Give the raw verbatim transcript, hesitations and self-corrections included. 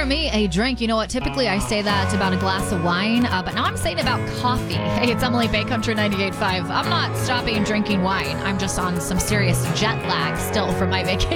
Order me a drink. You know what? Typically, I say that about a glass of wine, uh, but now I'm saying about coffee. Hey, it's Emily Bay Country ninety-eight point five. I'm not stopping drinking wine. I'm just on some serious jet lag still from my vacation.